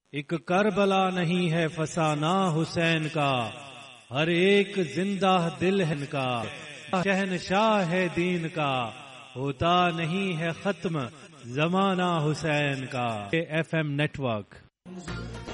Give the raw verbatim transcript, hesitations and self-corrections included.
एक करबला नहीं है फसाना हुसैन का, हर एक जिंदा दिल है इनका। शहनशाह है दीन का, होता नहीं है खत्म जमाना हुसैन का। F M network.